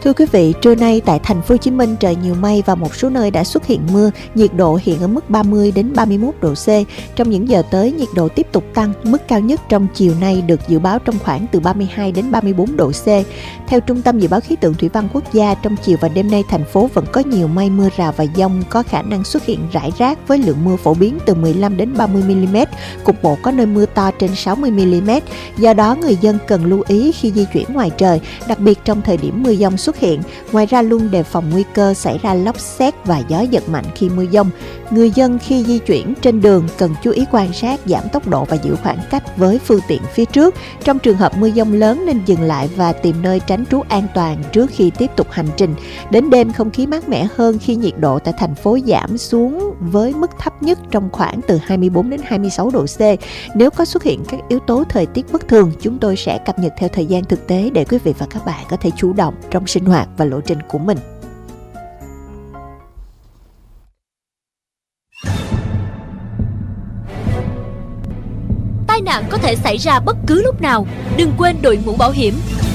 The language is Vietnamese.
Thưa quý vị, trưa nay tại thành phố Hồ Chí Minh trời nhiều mây và một số nơi đã xuất hiện mưa, nhiệt độ hiện ở mức 30 đến 31 độ C. Trong những giờ tới, nhiệt độ tiếp tục tăng, mức cao nhất trong chiều nay được dự báo trong khoảng từ 32 đến 34 độ C. Theo Trung tâm Dự báo Khí tượng Thủy văn Quốc gia, trong chiều và đêm nay thành phố vẫn có nhiều mây, mưa rào và dông, có khả năng xuất hiện rải rác với lượng mưa phổ biến từ 15 đến 30 mm, cục bộ có nơi mưa to trên 60 mm. Do đó, người dân cần lưu ý khi di chuyển ngoài trời, đặc biệt trong thời điểm mưa dông xuất hiện. Ngoài ra luôn đề phòng nguy cơ xảy ra lốc sét và gió giật mạnh khi mưa dông. Người dân khi di chuyển trên đường cần chú ý quan sát, giảm tốc độ và giữ khoảng cách với phương tiện phía trước. Trong trường hợp mưa dông lớn nên dừng lại và tìm nơi tránh trú an toàn trước khi tiếp tục hành trình. Đến đêm không khí mát mẻ hơn khi nhiệt độ tại thành phố giảm xuống với mức thấp nhất trong khoảng từ 24 đến 26 độ C. Nếu có xuất hiện các yếu tố thời tiết bất thường, chúng tôi sẽ cập nhật theo thời gian thực tế để quý vị và các bạn có thể chủ động trong sinh hoạt và lộ trình của mình. Tai nạn có thể xảy ra bất cứ lúc nào. Đừng quên đội mũ bảo hiểm.